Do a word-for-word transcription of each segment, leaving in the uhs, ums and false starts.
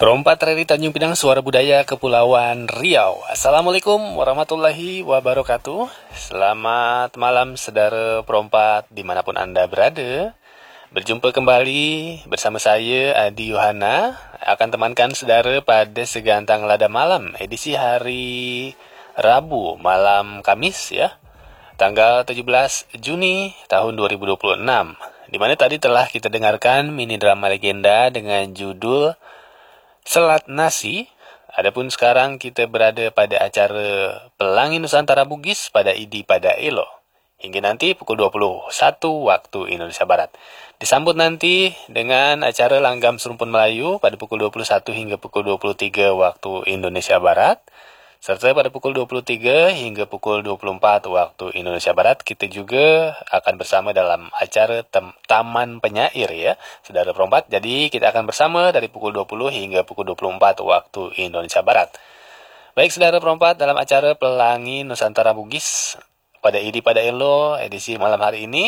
Perompat Reri Tanjung Pinang, Suara Budaya Kepulauan Riau. Assalamualaikum warahmatullahi wabarakatuh. Selamat malam saudara perompat dimanapun Anda berada. Berjumpa kembali bersama saya Adi Yohana, akan temankan saudara pada Segantang Lada Malam, edisi hari Rabu, malam Kamis ya, tanggal tujuh belas Juni tahun dua ribu dua puluh enam. Di mana tadi telah kita dengarkan mini drama legenda dengan judul Selat Nasi. Adapun sekarang kita berada pada acara Pelangi Nusantara Bugis pada I D I pada Elo. Hingga nanti pukul dua puluh satu waktu Indonesia Barat. Disambut nanti dengan acara Langgam Serumpun Melayu pada pukul dua puluh satu hingga pukul dua puluh tiga waktu Indonesia Barat. Serta pada pukul dua puluh tiga hingga pukul dua puluh empat waktu Indonesia Barat, kita juga akan bersama dalam acara tem- Taman Penyair ya, saudara perompat. Jadi kita akan bersama dari pukul dua puluh hingga pukul dua puluh empat waktu Indonesia Barat. Baik saudara perompat, dalam acara Pelangi Nusantara Bugis pada I D I pada Elo edisi malam hari ini,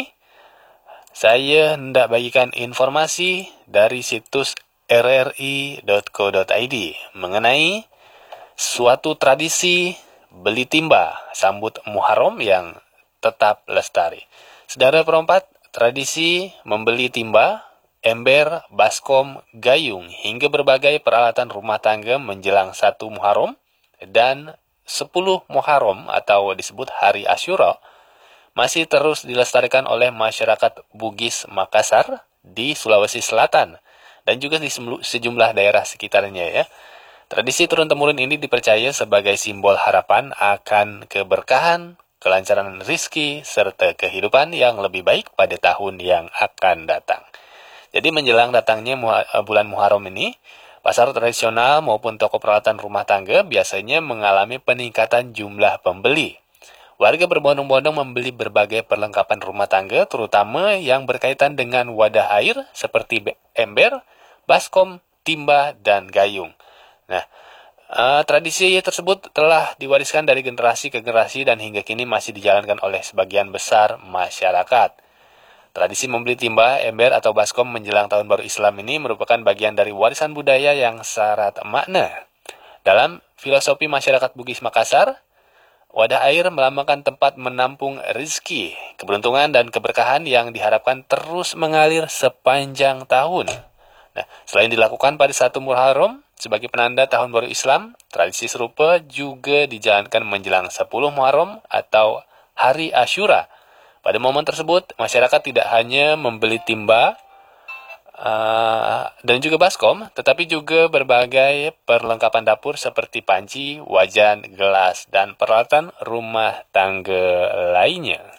saya hendak bagikan informasi dari situs r r i dot co dot i d mengenai suatu tradisi beli timba sambut Muharram yang tetap lestari. Saudara perompat, tradisi membeli timba, ember, baskom, gayung, hingga berbagai peralatan rumah tangga menjelang satu Muharram dan sepuluh Muharram atau disebut Hari Asyura masih terus dilestarikan oleh masyarakat Bugis Makassar di Sulawesi Selatan dan juga di sejumlah daerah sekitarnya ya. Tradisi turun-temurun ini dipercaya sebagai simbol harapan akan keberkahan, kelancaran rizki, serta kehidupan yang lebih baik pada tahun yang akan datang. Jadi menjelang datangnya bulan Muharram ini, pasar tradisional maupun toko peralatan rumah tangga biasanya mengalami peningkatan jumlah pembeli. Warga berbondong-bondong membeli berbagai perlengkapan rumah tangga, terutama yang berkaitan dengan wadah air seperti ember, baskom, timba, dan gayung. Nah, uh, tradisi tersebut telah diwariskan dari generasi ke generasi dan hingga kini masih dijalankan oleh sebagian besar masyarakat. Tradisi membeli timba, ember, atau baskom menjelang tahun baru Islam ini merupakan bagian dari warisan budaya yang syarat makna. Dalam filosofi masyarakat Bugis Makassar, wadah air melambangkan tempat menampung rezeki, keberuntungan, dan keberkahan yang diharapkan terus mengalir sepanjang tahun. Nah, selain dilakukan pada satu Muharram sebagai penanda tahun baru Islam, tradisi serupa juga dijalankan menjelang sepuluh Muharram atau Hari Asyura. Pada momen tersebut, masyarakat tidak hanya membeli timba uh, dan juga baskom, tetapi juga berbagai perlengkapan dapur seperti panci, wajan, gelas, dan peralatan rumah tangga lainnya.